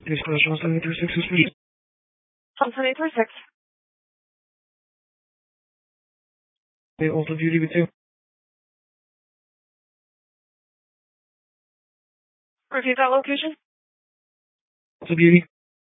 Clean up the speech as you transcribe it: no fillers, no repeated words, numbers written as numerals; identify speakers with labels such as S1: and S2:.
S1: Please press 1736 to speak.
S2: 1736.
S1: The Ulta Beauty with you.
S2: Repeat that location.
S1: Ulta Beauty.